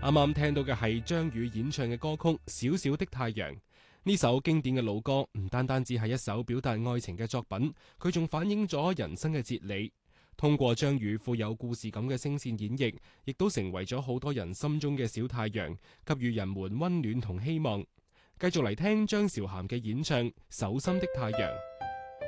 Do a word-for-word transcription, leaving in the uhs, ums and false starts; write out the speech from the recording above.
啱啱聽到嘅係張宇演唱嘅歌曲《小小的太陽》。呢首經典嘅老歌唔單單只係一首表達愛情嘅作品，佢仲反映咗人生嘅哲理。通過張宇富有故事感嘅聲線演繹，亦都成為咗好多人心中嘅小太陽，給予人們溫暖同希望。繼續嚟聽張韶涵嘅演唱《手心的太陽》。